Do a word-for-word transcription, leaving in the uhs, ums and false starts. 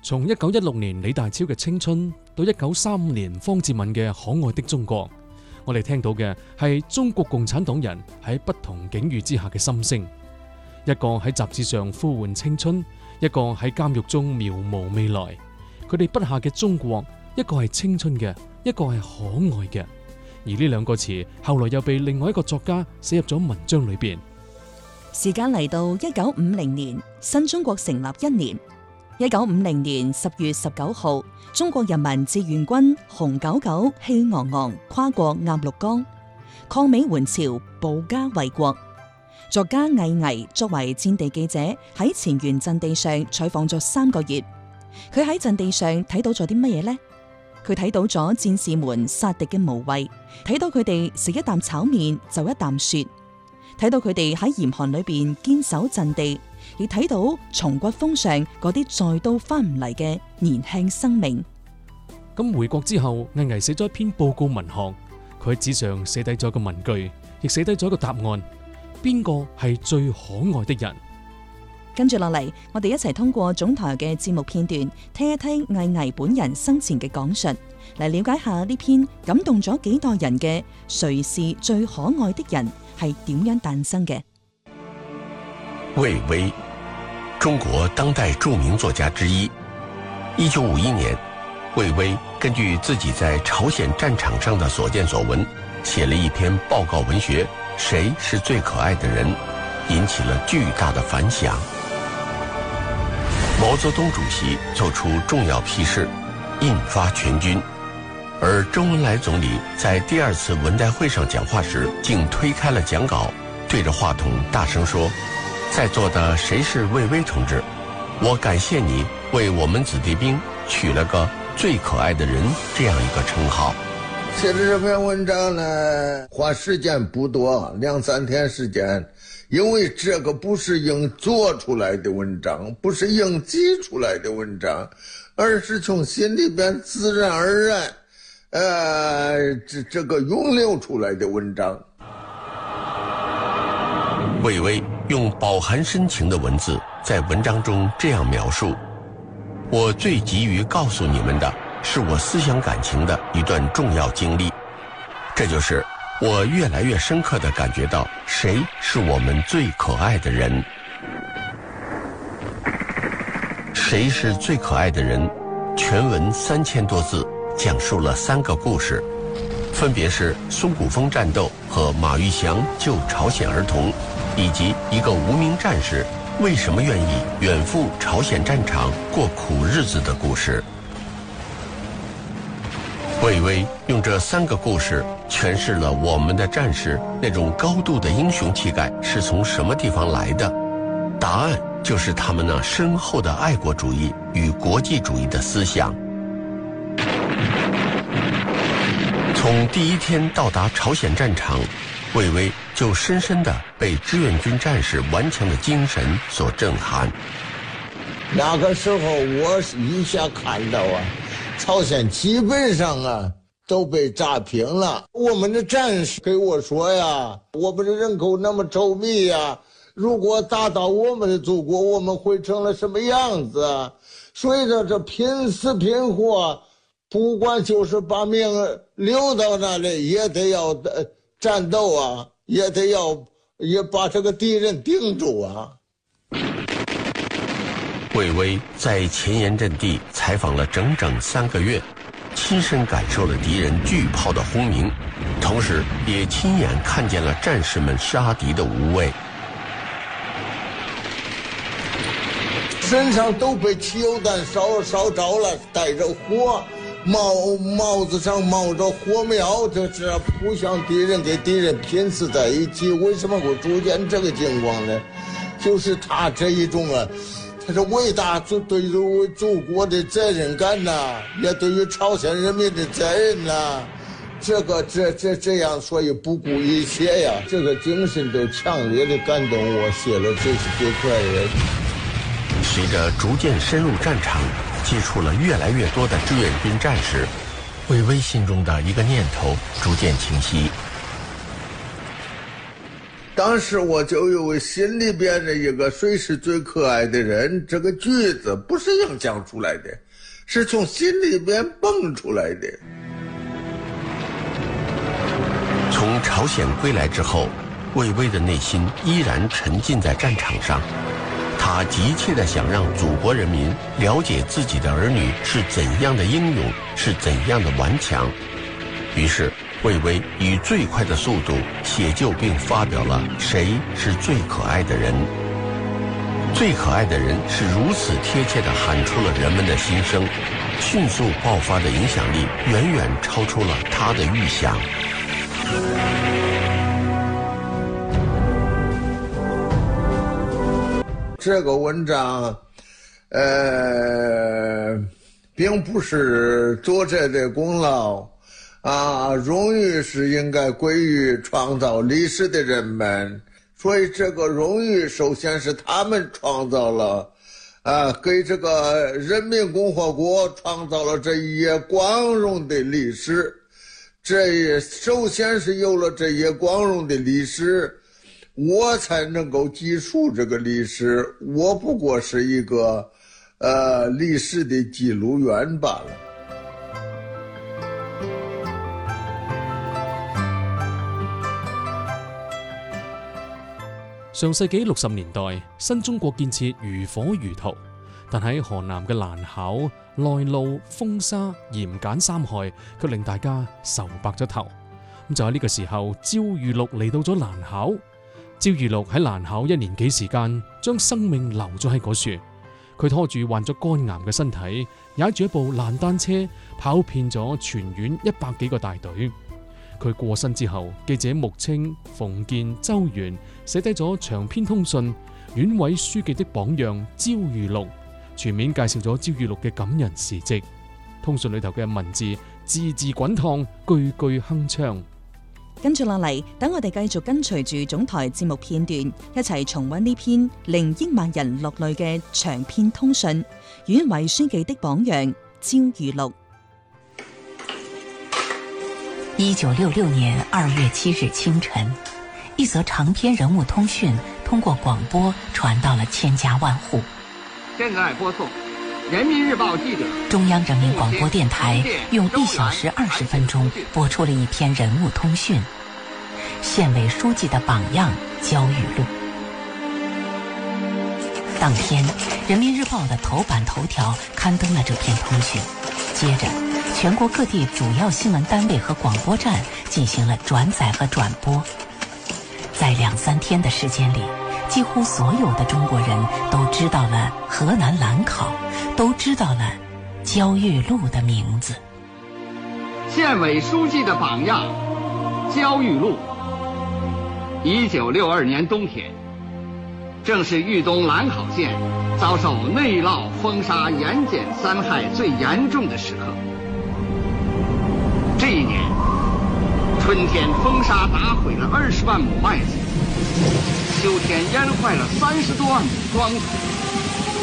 從一九一六年李大釗嘅青春到一九三五年方志敏嘅可愛的中國，我哋聽到嘅係中國共產黨人喺不同境遇之下嘅心聲。一個喺雜誌上呼喚青春，一個喺監獄中描摹未來。佢哋筆下嘅中國，一個係青春嘅，一個係可愛嘅。而呢兩個詞後來又被另外一個作家寫入咗文章裏邊。 時間嚟到一九五零年，新中國成立一年。一九五零年十月十九號，中國人民志願軍紅九九氣昂昂跨過鴨綠江，抗美援朝，保家衛國。作家魏巍作為戰地記者喺前沿陣地上採訪咗三個月，佢喺陣地上睇到咗啲乜嘢呢？佢睇到咗戰士們殺敵嘅無畏，睇到佢哋食一啖炒麵就一啖雪，睇到佢哋喺嚴寒裏邊堅守陣地，亦睇到松骨峰上嗰啲再都翻唔嚟嘅年輕生命。 咁回國之後，魏巍寫咗一篇報告文學，佢喺紙上寫低咗個文句，亦寫低咗一個答案：邊個係最可愛的人？ 跟住落嚟，我哋一齊通過總台嘅節目片段，聽一聽魏巍本人生前嘅講述，嚟了解下呢篇感動咗幾代人嘅《誰是最可愛的人》係點樣誕生嘅。 魏巍，中國當代著名作家之一。一九五一年，魏巍根據自己在朝鮮戰場上的所見所聞，寫了一篇報告文學《誰是最可愛的人》，引起了巨大的反響。毛澤東主席作出重要批示，印發全軍，而周恩來總理在第二次文代會上講話時，竟推開了講稿，對着話筒大聲說：在座的誰是魏巍同志？我感謝你為我們子弟兵取了個最可愛的人這樣一個稱號。 寫的這篇文章呢，花時間不多，兩三天時間，因為這個不是硬做出來的文章，不是硬記出來的文章，而是從心裏邊自然而然，呃，這這個湧流出來的文章。 魏巍用飽含深情的文字在文章中這樣描述：我最急於告訴你們的是我思想感情的一段重要經歷，這就是我越來越深刻地感覺到誰是我們最可愛的人。誰是最可愛的人？全文三千多字，講述了三個故事，分別是松骨峰戰鬥和馬玉祥救朝鮮兒童，以及一個無名戰士為什麼願意遠赴朝鮮戰場過苦日子的故事。魏巍用這三個故事詮釋了我們的戰士那種高度的英雄氣概是從什麼地方來的。答案就是他們那深厚的愛國主義與國際主義的思想。從第一天到達朝鮮戰場，魏巍就深深地被志願軍戰士頑強的精神所震撼。 那個時候我一下看到啊，朝鮮基本上啊都被炸平了。我們的戰士給我說呀，我們的人口那麼稠密呀，如果打到我們的祖國，我們會成了什麼樣子啊？所以說這拼死拼活，不管就是把命留到那裏，也得要戰鬥啊，也得要也把這個敵人頂住啊。 魏巍在前沿陣地採訪了整整三個月，親身感受了敵人巨炮的轟鳴，同時也親眼看見了戰士們殺敵的無畏。 身上都被汽油彈燒燒着了，帶着火，帽帽子上冒着火苗，這是撲向敵人，給敵人拼死在一起。為什麼會出現這個情況呢？就是他這一種啊，他是偉大祖對於祖國的責任感吶、啊，也對於朝鮮人民的責任吶、啊，這個這這這樣，所以不顧一切呀，這個精神都強烈的感動我，寫了這是最可愛的人。 隨着逐漸深入戰場，接觸了越來越多的志願軍戰士，魏巍心中的一個念頭逐漸清晰。 当时我就有心里边的一个谁是最可爱的人，这个句子不是硬讲出来的，是从心里边蹦出来的。 从朝鲜归来之后，魏巍的内心依然沉浸在战场上，他急切地想让祖国人民了解自己的儿女是怎样的英勇，是怎样的顽强。于是魏巍以最快的速度写就并发表了《谁是最可爱的人》。最可爱的人是如此贴切地喊出了人们的心声，迅速爆发的影响力远远超出了他的预想。 这个文章，呃，并不是作者的功劳。啊，荣誉是应该归于创造历史的人们，所以这个荣誉首先是他们创造了，啊，给这个人民共和国创造了这一页光荣的历史。这也首先是有了这一光荣的历史，我才能够记述这个历史。我不过是一个，呃，历史的记录员罢了。 上世紀六十年代，新中國建設如火如荼，但喺河南嘅蘭考、內澇、風沙、鹽鹼三害，卻令大家愁白咗頭。咁就喺呢個時候，焦裕祿嚟到咗蘭考。焦裕祿喺蘭考一年幾時間，將生命留咗喺嗰處。佢拖住患咗肝癌嘅身體，踩住一部爛單車，跑遍咗全縣一百幾個大隊。佢過身之後，記者穆青、馮健、周元寫低咗長篇通訊，縣委書記的榜樣焦裕祿，全面介紹咗焦裕祿嘅感人事蹟。通訊裏頭嘅文字字字滾燙，句句鏗鏘。 跟住落嚟，等我哋繼續跟隨住總台節目片段，一齊重溫呢篇令億萬人落淚嘅長篇通訊，縣委書記的榜樣焦裕祿。 一九六六年二月七日清晨，一则长篇人物通讯通过广播传到了千家万户。 现在播送人民日报记者。 中央人民广播电台用一小时二十分钟播出了一篇人物通讯，县委书记的榜样焦裕祿。当天，人民日报的头版头条刊登了这篇通讯，接着全国各地主要新闻单位和广播站进行了转载和转播。在两三天的时间里，几乎所有的中国人都知道了河南兰考，都知道了焦裕祿的名字。 县委书记的榜样焦裕祿。一九六二年冬天，正是豫东兰考县遭受内涝、风沙、盐碱三害最严重的时刻。这一年，春天风沙打毁了二十万亩麦子，秋天淹坏了三十多万亩庄稼。